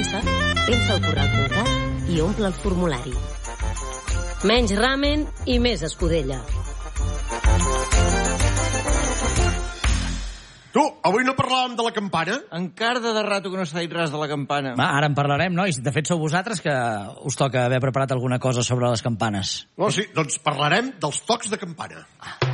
Pensa al corral.cat i omple el formulari. Menys ramen i més escudella. Tu, avui no parlàvem de la campana? Encara de rato que no s'ha dit res de la campana. Va, ara en parlarem, nois. De fet, sou vosaltres que us toca haver preparat alguna cosa sobre les campanes. No, sí, doncs parlarem dels tocs de campana.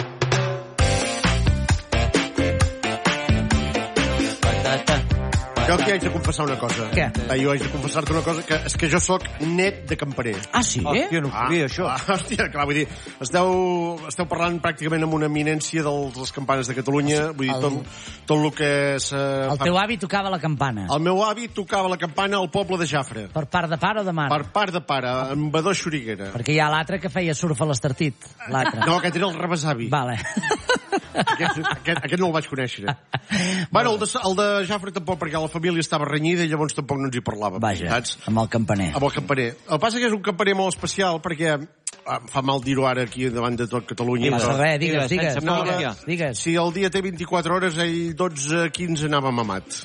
Jo aquí haig de confessar una cosa. Què? Jo haig de confessar-te una cosa, que és que jo sóc net de campaner. Ah, sí? Hòstia, no sabia això. Hòstia, clar, vull dir, esteu parlant pràcticament amb una eminència de les campanes de Catalunya, vull dir, tot el que és... El teu avi tocava la campana. El meu avi tocava la campana al poble de Jafre. Per part de pare o de mare? Per part de pare, en Badó Xuriguera. Perquè hi ha l'altre que feia surf a l'Estartit. L'altre. No, aquest era el rebesavi. Vale. Aquest no el vaig conèixer. Bueno, el de Jafre tampoc, perquè la família estava renyida i llavors tampoc no ens hi parlàvem. Vaja, saps? amb el campaner. Amb el campaner. El que passa que és un campaner molt especial perquè em fa mal dir-ho ara aquí davant de tot Catalunya. No passa res, digues. Digues. Si el dia té 24 hores, ell 12-15 anava mamat.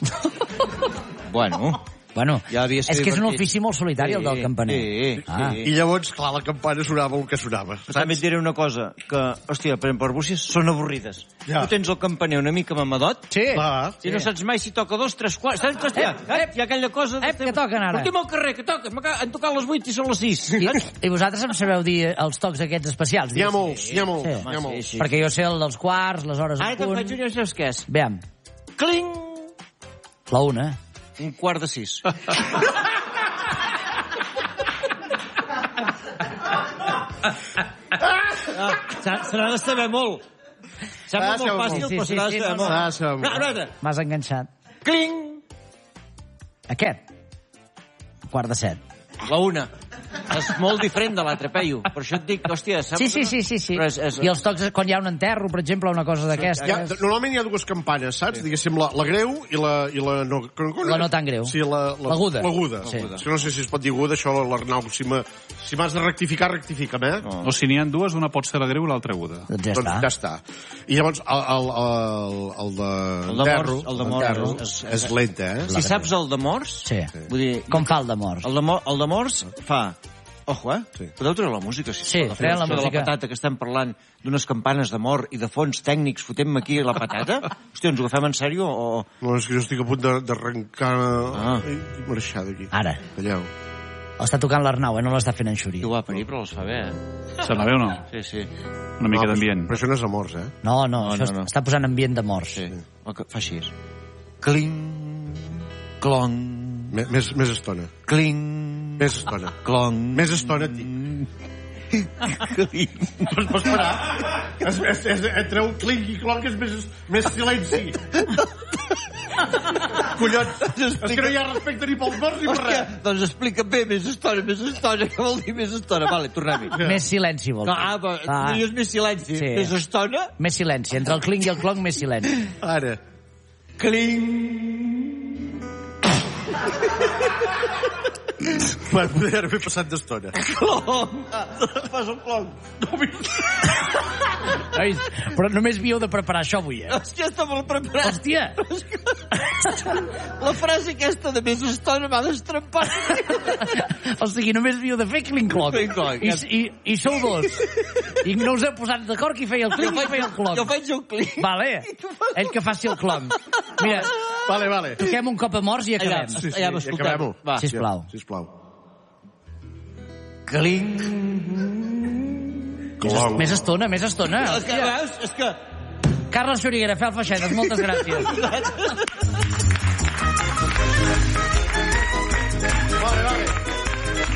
Bueno, ja és que és un ofici molt solitari, el del campaner. I llavors, clar, la campana sonava el que sonava. També et diré una cosa, que, hòstia, per arbúcies són avorrides. Ja. Tu tens el campaner una mica mamadot, sí. I no saps mai si toca 2, 3, 4... Saps, hòstia, hi ha aquella cosa... Que toquen ara. Portem al carrer, que toquen. Han tocat les 8 i són les 6. I vosaltres em sabeu dir els tocs aquests especials? N'hi ha molts. Perquè jo sé el dels quarts, les hores en punt... Ara te'n faig un, ja saps què és. Veam. Cling! La una. 5:45. Se n'ha de saber molt. Sembla molt fàcil, però se n'ha de saber molt. M'has enganxat. Cling! Aquest. 6:45. La una. És molt diferent de l'altre, Peyu. Per això et dic, hòstia... Sí. I els tocs, quan hi ha un enterro, per exemple, una cosa d'aquestes... Normalment hi ha dues campanes, saps? Diguéssim, la greu i la no... La no tan greu. Sí, l'aguda. L'aguda. És que no sé si es pot dir aguda, això, l'Arnau, si m'has de rectificar, rectifica'm, eh? O si n'hi ha dues, una pot ser la greu i l'altra aguda. Doncs ja està. I llavors, el de morts és lent, eh? Si saps el de morts... Sí. Com fa el de morts? El de morts fa... Ojo, Sí. Podeu treure la música, si sí, treure la música. De la patata, que estem parlant d'unes campanes de mort i de fons tècnics, fotem aquí la patata? Hòstia, ens ho agafem en sèrio o...? No, és que jo estic a punt d'arrencar i marxar d'aquí. Ara. Calleu. Està tocant l'Arnau, no l'està fent enxurir. Tu va parir, però els fa bé, Sona bé o no? Sí. Una mica d'ambient. Però això no és de morts, eh? No, està posant ambient de morts. Sí. Fa així. Cling, clong. Més estona. Cling. Més estona. Clong. Més estona, et dic. Cling. Pots parar? Entre un cling i clong és més silenci. Collons, és que no hi ha respecte ni pels morts ni per res. Doncs explica bé, més estona. Què vol dir més estona? Vale, tornem-hi. Més silenci, vol dir. No, és més silenci. Sí. Més estona? Més silenci. Entre el cling i el clong, més silenci. Ara. Cling. Bueno, podria haver passat d'estona. Clong! Fas el clong. Però només havíeu de preparar això avui, eh? Hòstia, està molt preparat. Hòstia! La frase aquesta de més estona m'ha destrempat. O sigui, només havíeu de fer cling-clong. I sou dos. I no us heu posat d'acord qui feia el cling i qui feia el clong. Jo faig el cling. Vale. Ell que faci el clong. Mira, vale. Toquem un cop a morts i acabem. Ja m'escoltem. Sisplau. Cling. Més estona. És que... Carles Xuriguera, Fel Feixedes, moltes gràcies.